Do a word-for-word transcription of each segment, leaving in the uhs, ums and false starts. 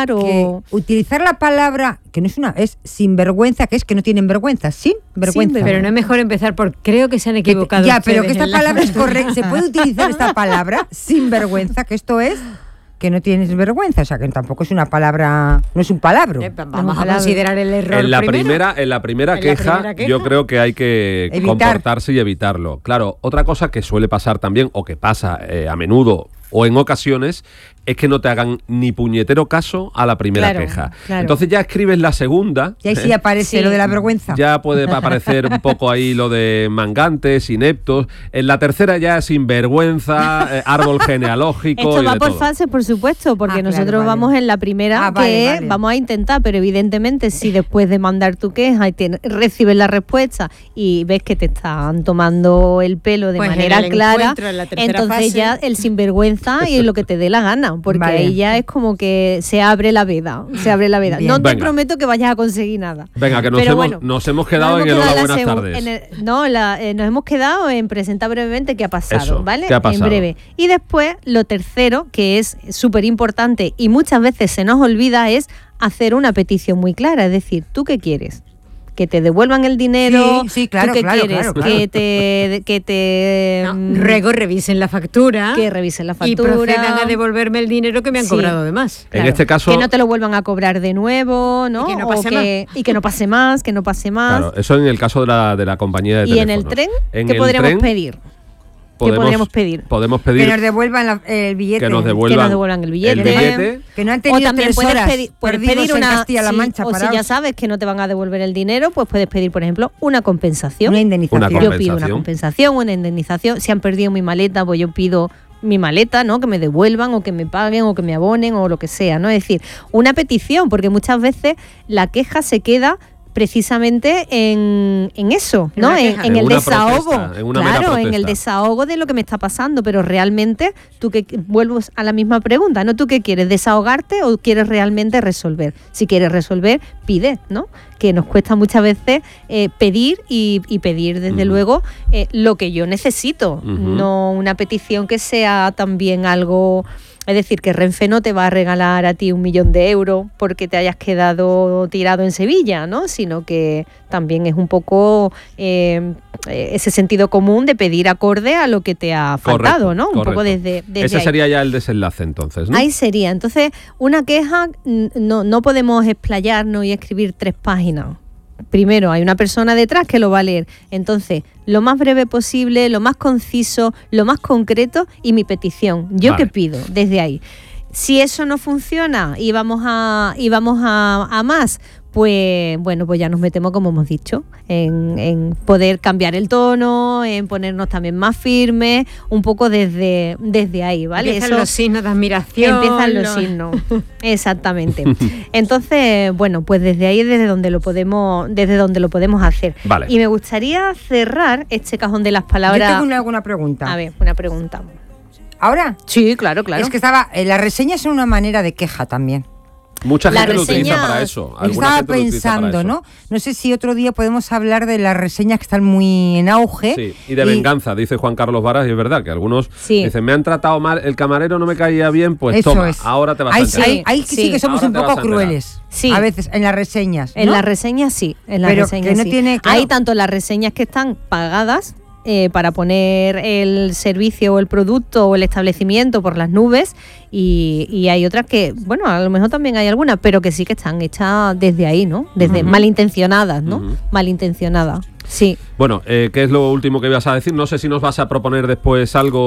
hablar o... Utilizar la palabra, que no es una, es sinvergüenza, que es que no tienen vergüenza, sin vergüenza. Sí, pero no es mejor empezar por creo que se han equivocado. Que, ya, pero que esta la... palabra es correcta. Se puede utilizar esta palabra sinvergüenza, que esto es que no tienes vergüenza, o sea que tampoco es una palabra, no es un palabra. Eh, vamos a considerar el error en la primero. primera en la primera, ¿En queja, la primera queja? Yo creo que hay que Evitar. comportarse y evitarlo. Claro, otra cosa que suele pasar también, o que pasa eh, a menudo o en ocasiones, es que no te hagan ni puñetero caso a la primera Claro, queja. claro. Entonces ya escribes la segunda. Y ahí sí aparece Sí. lo de la vergüenza. Ya puede aparecer un poco ahí lo de mangantes, ineptos. En la tercera ya sinvergüenza, eh, árbol genealógico. Esto y va de por todo. fase, por supuesto, porque Ah, claro, nosotros vale. vamos en la primera, Ah, que vale, es, vale. vamos a intentar, pero evidentemente si después de mandar tu queja y te- recibes la respuesta y ves que te están tomando el pelo de Pues en manera el clara, encuentro, en la tercera entonces fase. ya el sinvergüenza y lo que te dé la gana, porque Vale. ahí ya es como que se abre la veda, se abre la veda. Bien. No te Venga. prometo que vayas a conseguir nada. Venga, que nos, Pero hemos, bueno, nos hemos quedado Nos en hemos el quedado hola, en la buenas segu- tardes. en el- no, la- eh, nos hemos quedado en presentar brevemente qué ha pasado, Eso, ¿vale? ¿qué ha pasado? En breve. Y después, lo tercero, que es súper importante y muchas veces se nos olvida, es hacer una petición muy clara. Es decir, ¿tú qué quieres? Que te devuelvan el dinero. Sí, sí, claro, ¿Tú qué claro, quieres? claro, claro. Que te, que te No, mm, Ruego revisen la factura. que revisen la Y factura. procedan a devolverme el dinero que me han Sí. cobrado de más. En este caso- que no te lo vuelvan a cobrar de nuevo, ¿no? Y que no O pase que- y que no pase más, que no pase más. Claro, eso en el caso de la, de la compañía de Y en teléfonos. el tren, En ¿qué el podríamos tren pedir? ¿Qué podríamos pedir? Podemos Que pedir nos devuelvan la- el billete. que nos Que devuelvan, nos devuelvan el billete. el billete. Que no han O tenido también tres puedes horas pedir, puedes perdidos pedir en una, Castilla-La sí, Mancha o si parados. ya sabes que no te van a devolver el dinero, pues puedes pedir, por ejemplo, una compensación. Una indemnización. Una Yo pido una compensación. compensación, una indemnización. Si han perdido mi maleta, pues yo pido mi maleta, ¿no? Que me devuelvan o que me paguen o que me abonen o lo que sea, ¿no? Es decir, una petición, porque muchas veces la queja se queda precisamente en, en eso, En ¿no? una En, queja. en En el una desahogo. protesta, en una mera claro, en el protesta. desahogo de lo que me está pasando, pero realmente tú que vuelvo a la misma pregunta, ¿no? ¿Tú qué quieres? ¿Desahogarte o quieres realmente resolver? Si quieres resolver, pide, ¿no? Que nos cuesta muchas veces eh, pedir y, y pedir desde Ujú. luego eh, lo que yo necesito, Ujú. no una petición que sea también algo. Es decir, que Renfe no te va a regalar a ti un millón de euros porque te hayas quedado tirado en Sevilla, ¿no? Sino que también es un poco eh, ese sentido común de pedir acorde a lo que te ha faltado, Correcto, ¿no? Un correcto. poco desde, desde Ese ahí. sería ya el desenlace entonces, ¿no? Ahí sería. Entonces, una queja, mm, no, no podemos explayarnos y escribir tres páginas. Primero, hay una persona detrás que lo va a leer. Entonces, lo más breve posible, lo más conciso, lo más concreto y mi petición. ¿Yo Vale. qué pido desde ahí? Si eso no funciona y vamos a, y vamos a, a más, pues bueno, pues ya nos metemos, como hemos dicho, en, en poder cambiar el tono, en ponernos también más firmes, un poco desde, desde ahí, ¿vale? Empiezan Eso- los signos de admiración. Empiezan los los- signos, exactamente. Entonces, bueno, pues desde ahí es desde donde lo podemos, desde donde lo podemos hacer. Vale. Y me gustaría cerrar este cajón de las Yo palabras. tengo una, alguna pregunta. A ver, una pregunta. ¿Ahora? Sí, claro, claro. Es que estaba, eh, las reseñas son una manera de queja también. Mucha La gente lo utiliza reseña- para eso. Yo Alguna estaba gente lo utiliza para pensando, eso. ¿no? No sé si otro día podemos hablar de las reseñas que están muy en auge. Sí, y de venganza, dice Juan Carlos Varas, y es verdad que algunos Sí. dicen, me han tratado mal, el camarero no me caía bien, pues Eso toma, es. ahora te vas ahí a sí, enterar. ahí, ahí sí, Sí. que somos Ahora un te vas poco a enterar. crueles. Sí. A veces en las reseñas. En ¿no? las reseñas sí, en las Pero reseñas que no sí. tiene, claro. Hay tanto las reseñas que están pagadas eh, para poner el servicio o el producto o el establecimiento por las nubes y, y hay otras que, bueno, a lo mejor también hay algunas, pero que sí que están hechas desde ahí, ¿no? Desde Ujú. malintencionadas, ¿no? Ujú. Malintencionadas, sí. Bueno, eh, ¿qué es lo último que ibas a decir? No sé si nos vas a proponer después algo...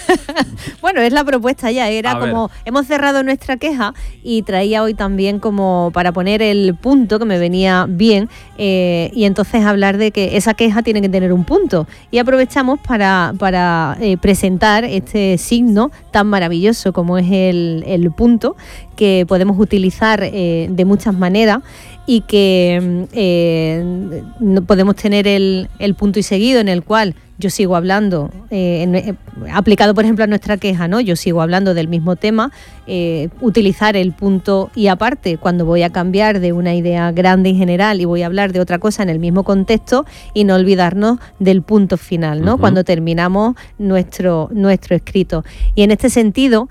Bueno, es la propuesta ya, era A ver. como hemos cerrado nuestra queja y traía hoy también como para poner el punto que me venía bien eh, y entonces hablar de que esa queja tiene que tener un punto y aprovechamos para, para eh, presentar este signo tan maravilloso como es el, el punto que podemos utilizar eh, de muchas maneras y que eh, no- podemos tener el, el punto y seguido en el cual yo sigo hablando, eh, en, eh, aplicado por ejemplo a nuestra queja, ¿no? Yo sigo hablando del mismo tema, eh, utilizar el punto y aparte cuando voy a cambiar de una idea grande y general y voy a hablar de otra cosa en el mismo contexto y no olvidarnos del punto final, ¿no? Uh-huh. Cuando terminamos nuestro, nuestro escrito. Y en este sentido,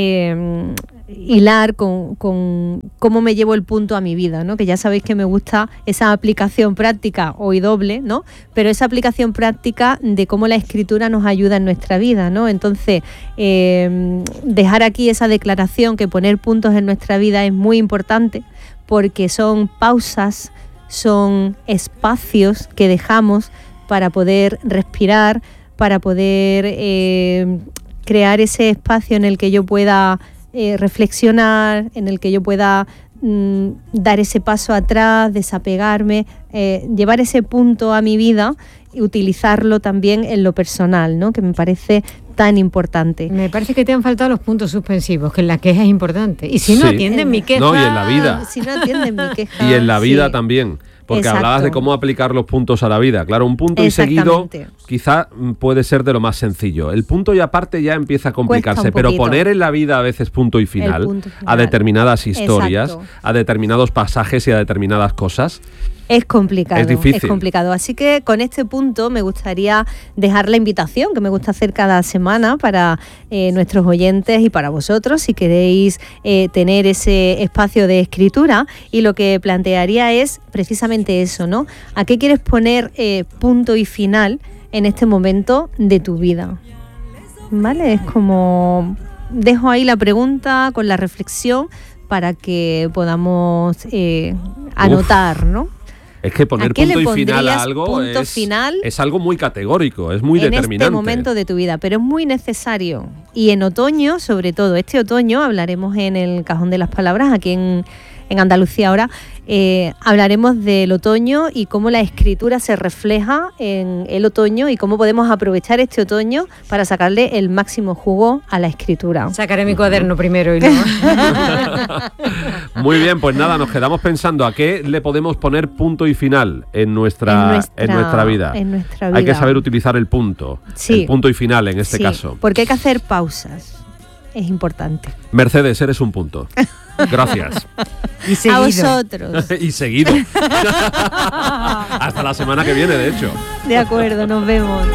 eh, hilar con, con cómo me llevo el punto a mi vida, ¿no? Que ya sabéis que me gusta esa aplicación práctica hoy doble, ¿no? Pero esa aplicación práctica de cómo la escritura nos ayuda en nuestra vida, ¿no? Entonces, eh, dejar aquí esa declaración que poner puntos en nuestra vida es muy importante porque son pausas, son espacios que dejamos para poder respirar, para poder eh, crear ese espacio en el que yo pueda Eh, reflexionar, en el que yo pueda mm, dar ese paso atrás, desapegarme, eh, llevar ese punto a mi vida y utilizarlo también en lo personal, ¿no? Que me parece tan importante. Me parece que te han faltado los puntos suspensivos, que en la queja es importante. Y si no sí. atienden mi queja... No, y en la vida. Si no atienden mi queja... Y en la vida sí. también. Porque Exacto. hablabas de cómo aplicar los puntos a la vida. Claro, un punto y seguido quizá puede ser de lo más sencillo. El punto y aparte ya empieza a complicarse, pero poner en la vida a veces punto y final, punto final. a determinadas historias, Exacto. a determinados pasajes y a determinadas cosas... Es complicado, es difícil. Es complicado. Así que con este punto me gustaría dejar la invitación que me gusta hacer cada semana para eh, nuestros oyentes y para vosotros, si queréis eh, tener ese espacio de escritura. Y lo que plantearía es precisamente eso, ¿no? ¿A qué quieres poner eh, punto y final en este momento de tu vida? ¿Vale? Es como... Dejo ahí la pregunta con la reflexión para que podamos eh, anotar, Uf. ¿no? Es que poner punto y final a algo es, final es algo muy categórico, es muy en determinante. En este momento de tu vida, pero es muy necesario. Y en otoño, sobre todo, este otoño, hablaremos en el Cajón de las Palabras, aquí en, en Andalucía ahora, eh, hablaremos del otoño y cómo la escritura se refleja en el otoño y cómo podemos aprovechar este otoño para sacarle el máximo jugo a la escritura. Sacaré mi cuaderno primero y luego... Muy bien, pues nada, nos quedamos pensando a qué le podemos poner punto y final en nuestra, en nuestra, en nuestra, vida. En nuestra vida. Hay que saber utilizar el punto, sí. el punto y final en este sí, caso. Porque hay que hacer pausas, es importante. Mercedes, eres un punto. Gracias. Y seguido. A vosotros. Y seguido. Hasta la semana que viene, de hecho. De acuerdo, nos vemos.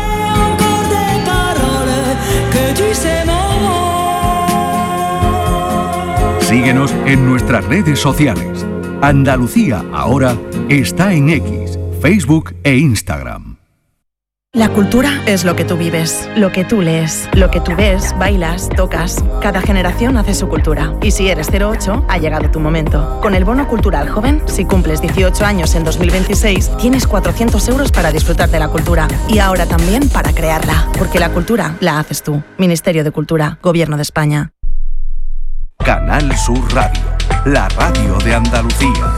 Síguenos en nuestras redes sociales. Andalucía ahora está en X, Facebook e Instagram. La cultura es lo que tú vives, lo que tú lees, lo que tú ves, bailas, tocas. Cada generación hace su cultura. Y si eres cero ocho, ha llegado tu momento. Con el Bono Cultural Joven, si cumples dieciocho años en dos mil veintiséis, tienes cuatrocientos euros para disfrutar de la cultura. Y ahora también para crearla. Porque la cultura la haces tú. Ministerio de Cultura, Gobierno de España. Canal Sur Radio, la radio de Andalucía.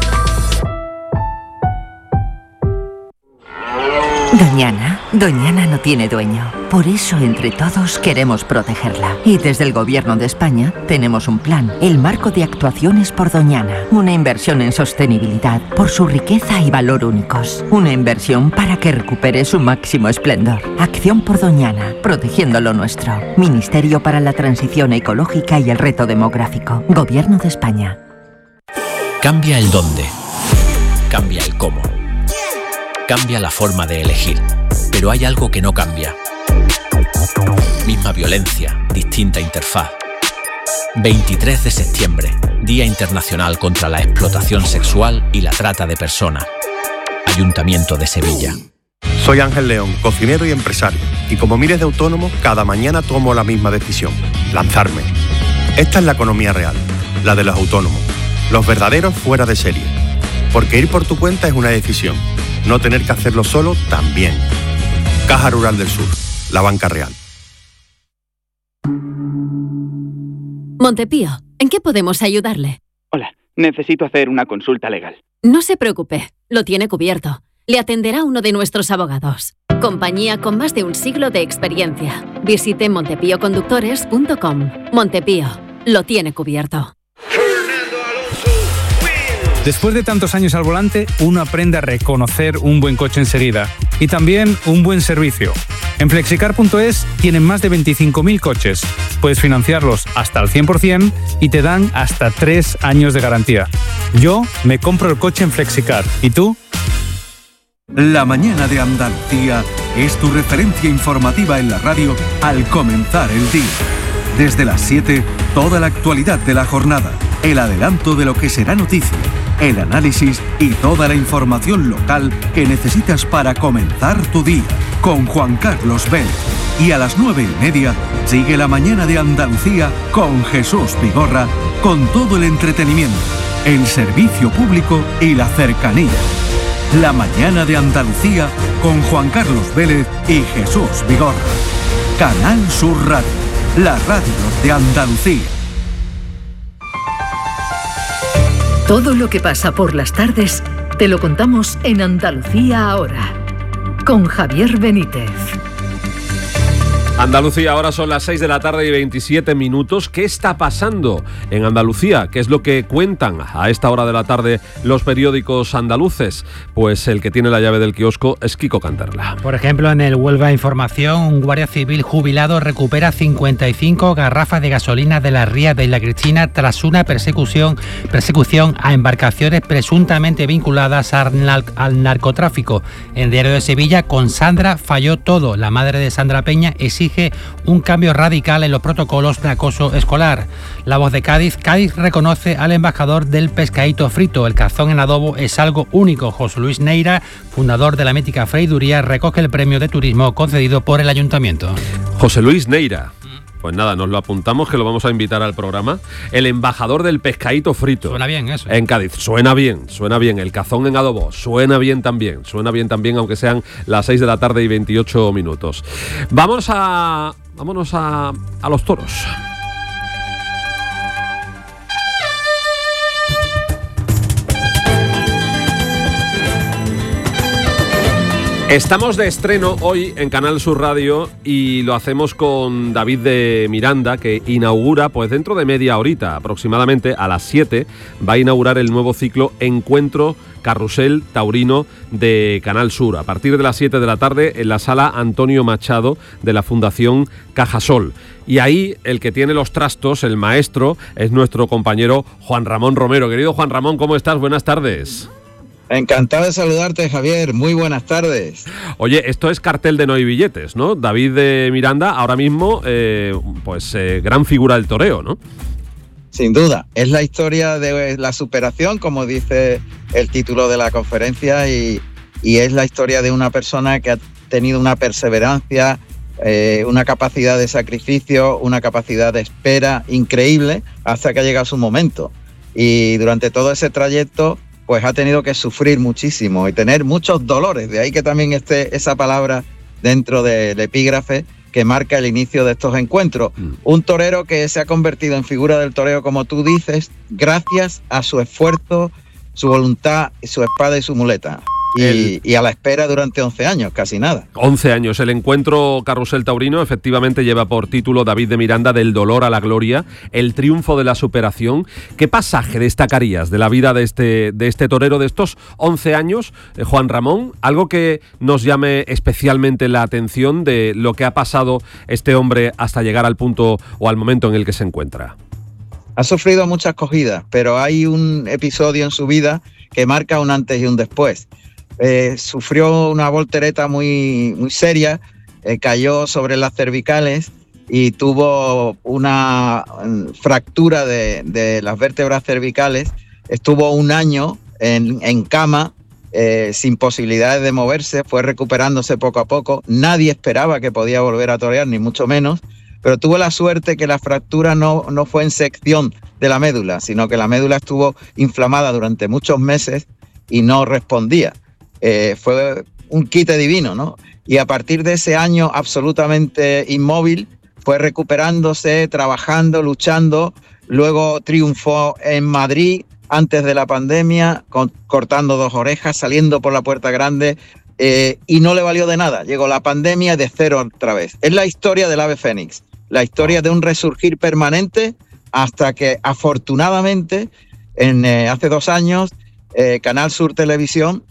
Doñana, Doñana no tiene dueño. Por eso, entre todos, queremos protegerla. Y desde el Gobierno de España tenemos un plan, el Marco de Actuaciones por Doñana. Una inversión en sostenibilidad por su riqueza y valor únicos. Una inversión para que recupere su máximo esplendor. Acción por Doñana, protegiendo lo nuestro. Ministerio para la Transición Ecológica y el Reto Demográfico. Gobierno de España. Cambia el dónde. Cambia el cómo. Cambia la forma de elegir, pero hay algo que no cambia. Misma violencia, distinta interfaz. veintitrés de septiembre, Día Internacional contra la Explotación Sexual y la Trata de Personas. Ayuntamiento de Sevilla. Soy Ángel León, cocinero y empresario, y como miles de autónomos, cada mañana tomo la misma decisión, lanzarme. Esta es la economía real, la de los autónomos, los verdaderos fuera de serie. Porque ir por tu cuenta es una decisión. No tener que hacerlo solo también. Caja Rural del Sur, la banca real. Montepío, ¿en qué podemos ayudarle? Hola, necesito hacer una consulta legal. No se preocupe, lo tiene cubierto. Le atenderá uno de nuestros abogados. Compañía con más de un siglo de experiencia. Visite montepío conductores punto com. Montepío, lo tiene cubierto. Después de tantos años al volante, uno aprende a reconocer un buen coche enseguida y también un buen servicio. En flexicar punto es tienen más de veinticinco mil coches. Puedes financiarlos hasta al cien por ciento y te dan hasta tres años de garantía. Yo me compro el coche en Flexicar. ¿Y tú? La mañana de Andalucía es tu referencia informativa en la radio al comenzar el día. Desde las siete, toda la actualidad de la jornada, el adelanto de lo que será noticia, el análisis y toda la información local que necesitas para comenzar tu día, con Juan Carlos Vélez. Y a las nueve y media, sigue la mañana de Andalucía con Jesús Vigorra, con todo el entretenimiento, el servicio público y la cercanía. La mañana de Andalucía con Juan Carlos Vélez y Jesús Vigorra. Canal Sur Radio, la radio de Andalucía. Todo lo que pasa por las tardes te lo contamos en Andalucía Ahora, con Javier Benítez. Andalucía, ahora son las seis de la tarde y veintisiete minutos. ¿Qué está pasando en Andalucía? ¿Qué es lo que cuentan a esta hora de la tarde los periódicos andaluces? Pues el que tiene la llave del kiosco es Kiko Canterla. Por ejemplo, en el Huelva Información, un guardia civil jubilado recupera cincuenta y cinco garrafas de gasolina de la ría de Isla Cristina tras una persecución, persecución a embarcaciones presuntamente vinculadas al, al narcotráfico. En el Diario de Sevilla, con Sandra falló todo. La madre de Sandra Peña exige un cambio radical en los protocolos de acoso escolar. La Voz de Cádiz, Cádiz reconoce al embajador del pescadito frito. El cazón en adobo es algo único. José Luis Neira, fundador de la mítica freiduría, recoge el premio de turismo concedido por el ayuntamiento. José Luis Neira. Pues nada, nos lo apuntamos, que lo vamos a invitar al programa. El embajador del pescadito frito. Suena bien eso. En Cádiz. Suena bien, suena bien. El cazón en adobo. Suena bien también. Suena bien también, aunque sean las seis de la tarde y veintiocho minutos. Vamos a... Vámonos a, a los toros. Estamos de estreno hoy en Canal Sur Radio y lo hacemos con David de Miranda, que inaugura, pues dentro de media horita aproximadamente, a las siete, va a inaugurar el nuevo ciclo Encuentro Carrusel Taurino de Canal Sur, a partir de las siete de la tarde en la sala Antonio Machado de la Fundación Cajasol. Y ahí el que tiene los trastos, el maestro, es nuestro compañero Juan Ramón Romero. Querido Juan Ramón, ¿cómo estás? Buenas tardes. Encantado de saludarte, Javier. Muy buenas tardes. Oye, esto es cartel de no hay billetes, ¿no? David de Miranda, ahora mismo, eh, pues eh, gran figura del toreo, ¿no? Sin duda. Es la historia de la superación, como dice el título de la conferencia, y, y es la historia de una persona que ha tenido una perseverancia, eh, una capacidad de sacrificio, una capacidad de espera increíble hasta que ha llegado su momento. Y durante todo ese trayecto, pues ha tenido que sufrir muchísimo y tener muchos dolores. De ahí que también esté esa palabra dentro del epígrafe que marca el inicio de estos encuentros. Mm. Un torero que se ha convertido en figura del toreo, como tú dices, gracias a su esfuerzo, su voluntad, su espada y su muleta. Y, el... y a la espera durante once años, casi nada. once años. El Encuentro Carrusel Taurino efectivamente lleva por título David de Miranda, del dolor a la gloria, el triunfo de la superación. ¿Qué pasaje destacarías de la vida de este, de este torero de estos once años, eh, Juan Ramón? Algo que nos llame especialmente la atención de lo que ha pasado este hombre hasta llegar al punto o al momento en el que se encuentra. Ha sufrido muchas cogidas, pero hay un episodio en su vida que marca un antes y un después. Eh, sufrió una voltereta muy, muy seria, eh, cayó sobre las cervicales y tuvo una fractura de, de las vértebras cervicales. Estuvo un año en, en cama, eh, sin posibilidades de moverse, fue recuperándose poco a poco. Nadie esperaba que podía volver a torear, ni mucho menos, pero tuvo la suerte que la fractura no, no fue en sección de la médula, sino que la médula estuvo inflamada durante muchos meses y no respondía. Eh, fue un quite divino, ¿no? Y a partir de ese año absolutamente inmóvil, fue recuperándose, trabajando, luchando. Luego triunfó en Madrid antes de la pandemia, con, cortando dos orejas, saliendo por la puerta grande, eh, y no le valió de nada. Llegó la pandemia de cero otra vez. Es la historia del ave fénix, la historia de un resurgir permanente hasta que afortunadamente en, eh, hace dos años eh, Canal Sur Televisión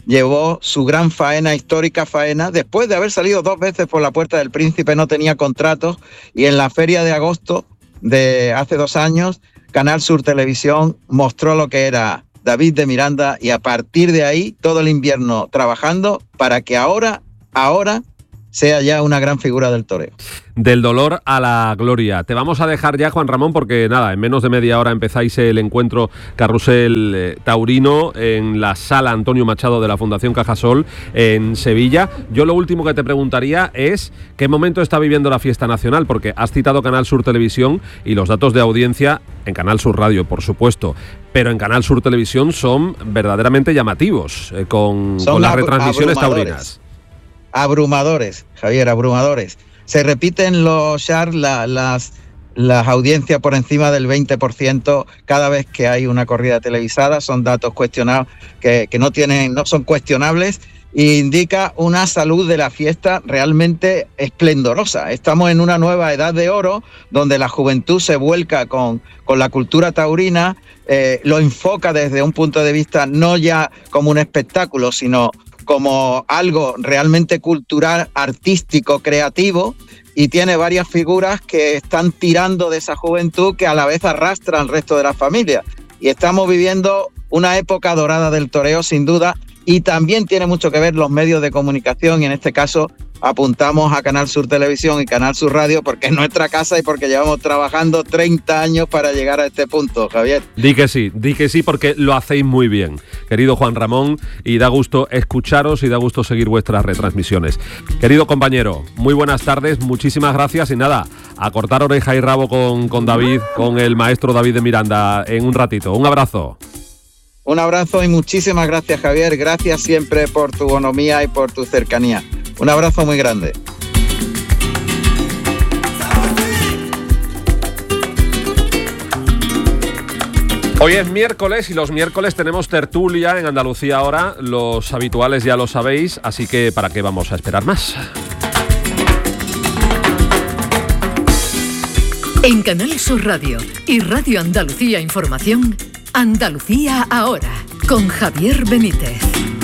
llevó su gran faena, histórica faena, después de haber salido dos veces por la Puerta del Príncipe, no tenía contratos, y en la feria de agosto de hace dos años, Canal Sur Televisión mostró lo que era David de Miranda, y a partir de ahí todo el invierno trabajando para que ahora, ahora sea ya una gran figura del toreo. Del dolor a la gloria. Te vamos a dejar ya, Juan Ramón, porque nada, en menos de media hora empezáis el encuentro Carrusel eh, Taurino en la Sala Antonio Machado de la Fundación Cajasol en Sevilla. Yo lo último que te preguntaría es ¿qué momento está viviendo la fiesta nacional? Porque has citado Canal Sur Televisión y los datos de audiencia en Canal Sur Radio, por supuesto, pero en Canal Sur Televisión son verdaderamente llamativos eh, con, con las retransmisiones taurinas. Abrumadores, Javier, abrumadores. Se repiten los shares, la, las, las audiencias por encima del veinte por ciento cada vez que hay una corrida televisada. Son datos cuestionados que, que no tienen, no son cuestionables, e indica una salud de la fiesta realmente esplendorosa. Estamos en una nueva edad de oro donde la juventud se vuelca con, con la cultura taurina, eh, lo enfoca desde un punto de vista no ya como un espectáculo, sino como algo realmente cultural, artístico, creativo, y tiene varias figuras que están tirando de esa juventud que a la vez arrastra al resto de la familia. Y estamos viviendo una época dorada del toreo, sin duda, y también tiene mucho que ver los medios de comunicación, y en este caso apuntamos a Canal Sur Televisión y Canal Sur Radio porque es nuestra casa y porque llevamos trabajando treinta años para llegar a este punto, Javier. Di que sí, di que sí, porque lo hacéis muy bien, querido Juan Ramón, y da gusto escucharos y da gusto seguir vuestras retransmisiones. Querido compañero, muy buenas tardes, muchísimas gracias, y nada, a cortar oreja y rabo con, con David, con el maestro David de Miranda en un ratito. Un abrazo. Un abrazo y muchísimas gracias, Javier. Gracias siempre por tu bonomía y por tu cercanía. Un abrazo muy grande. Hoy es miércoles y los miércoles tenemos tertulia en Andalucía Ahora. Los habituales ya lo sabéis, así que ¿para qué vamos a esperar más? En Canal Sur Radio y Radio Andalucía Información, Andalucía Ahora, con Javier Benítez.